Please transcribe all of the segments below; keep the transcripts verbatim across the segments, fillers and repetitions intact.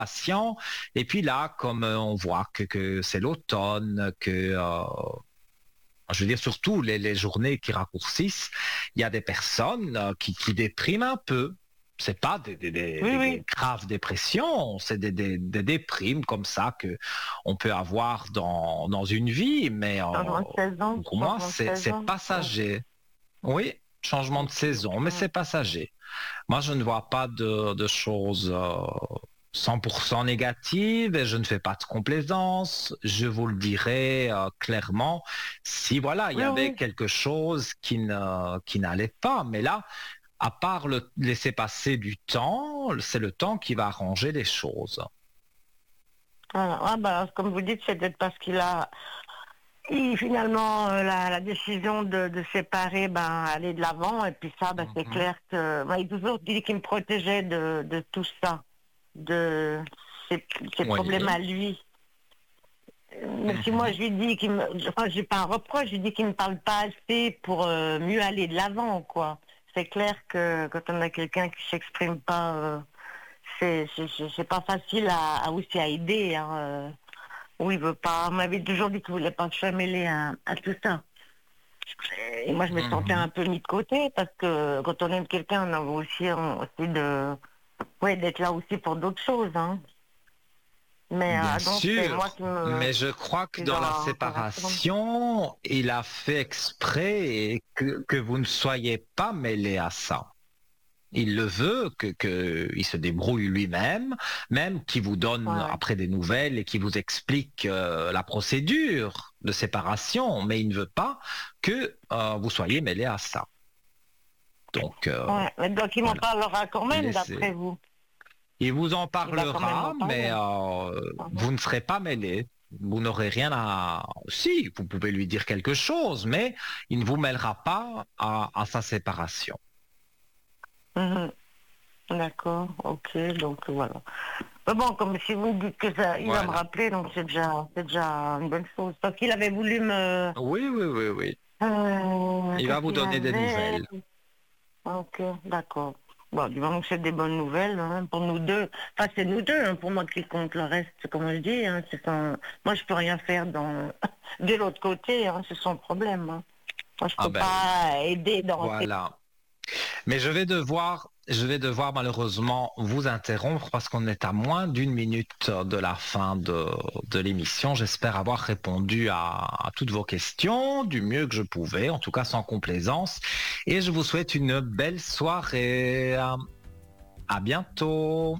patient. Et puis là, comme euh, on voit que, que c'est l'automne, que euh, je veux dire surtout les, les journées qui raccourcissent, il y a des personnes euh, qui, qui dépriment un peu. C'est pas des, des, des, Oui, des oui. graves dépressions, c'est des, des, des déprimes comme ça que on peut avoir dans, dans une vie, mais euh, Changement de saison, pour moi, changement de c'est, c'est saison. Ouais. passager. Oui, changement de Ok. saison, mais Ouais. c'est passager. Moi, je ne vois pas de, de choses euh, cent pour cent négatives et je ne fais pas de complaisance. Je vous le dirai euh, clairement si voilà, il y Oui, avait oui. quelque chose qui ne, qui n'allait pas. Mais là, à part le laisser passer du temps, c'est le temps qui va arranger les choses. Voilà. Ah, bah, comme vous dites, c'est peut-être parce qu'il a il, finalement euh, la, la décision de, de séparer, ben, aller de l'avant. Et puis ça, ben, c'est Mhm. clair que ben, il a toujours dit qu'il me protégeait de, de tout ça, de ses, ses problèmes Oui. à lui. Même si moi Mhm. je lui dis qu'il me, enfin j'ai pas un reproche, je lui dis qu'il ne parle pas assez pour euh, mieux aller de l'avant, quoi. C'est clair que quand on a quelqu'un qui s'exprime pas, euh, c'est c'est c'est- c'est pas facile à, à aussi à aider. Hein, euh, où il veut pas. On m'avait toujours dit qu'il voulait pas se mêler à, à tout ça. Et moi je me sentais un Mhm. peu mis de côté parce que quand on aime quelqu'un, on a aussi, on- aussi de, ouais, d'être là aussi pour d'autres choses. Hein. Mais Bien euh, donc c'est moi sûr, qui me, mais je crois que qui dans la dois répondre. séparation, il a fait exprès et que, que vous ne soyez pas mêlé à ça. Il le veut, que, que il se débrouille lui-même, même qu'il vous Ouais, donne ouais. après des nouvelles et qu'il vous explique euh, la procédure de séparation, mais il ne veut pas que euh, vous soyez mêlé à ça. Donc euh, Ouais, mais donc il m'en voilà, parlera quand même, d'après laissez. vous. Il vous en Il va quand même parlera, m'en mais parler. euh, Mhm. vous ne serez pas mêlé. Vous n'aurez rien à... Si, vous pouvez lui dire quelque chose, mais il ne vous mêlera pas à, à sa séparation. Mhm. D'accord, ok, donc voilà. Mais bon, comme si vous me dites que ça, il va me Voilà. rappeler, donc c'est déjà, c'est déjà une bonne chose. Parce qu'il avait voulu me, Oui, oui, oui, oui. euh, Il va qu'est-ce vous qu'il donner des avait? nouvelles. Ok, d'accord. Bon, du moment que c'est des bonnes nouvelles, hein, pour nous deux. Enfin, c'est nous deux, hein, pour moi qui compte. Le reste, comme je dis, hein, c'est son... Moi, je peux rien faire dans... de l'autre côté, hein, c'est son problème. Hein. Moi, je Ah peux ben oui. pas aider dans ses... Voilà. Mais je vais devoir, je vais devoir malheureusement vous interrompre parce qu'on est à moins d'une minute de la fin de, de l'émission. J'espère avoir répondu à, à toutes vos questions du mieux que je pouvais, en tout cas sans complaisance. Et je vous souhaite une belle soirée. À bientôt.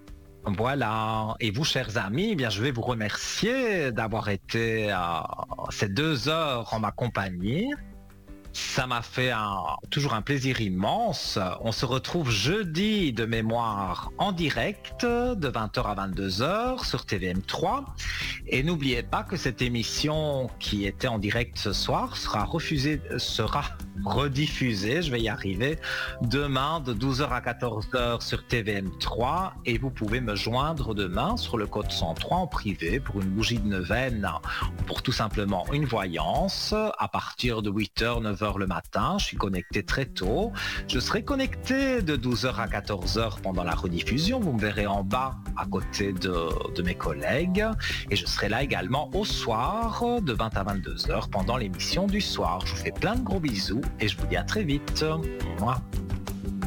Voilà. Et vous, chers amis, eh bien, je vais vous remercier d'avoir été euh, ces deux heures en ma compagnie. Ça m'a fait un, toujours un plaisir immense. On se retrouve jeudi de mémoire en direct de vingt heures à vingt-deux heures sur T V M trois. Et n'oubliez pas que cette émission qui était en direct ce soir sera refusée, sera rediffusée, je vais y arriver, demain de douze heures à quatorze heures sur T V M trois. Et vous pouvez me joindre demain sur le code cent trois en privé pour une bougie de neuvaine, pour tout simplement une voyance à partir de huit heures, neuf heures le matin. Je suis connecté très tôt. Je serai connecté de douze heures à quatorze heures pendant la rediffusion. Vous me verrez en bas à côté de, de mes collègues. Et je serai là également au soir de vingt à vingt-deux heures pendant l'émission du soir. Je vous fais plein de gros bisous et je vous dis à très vite. Mouah.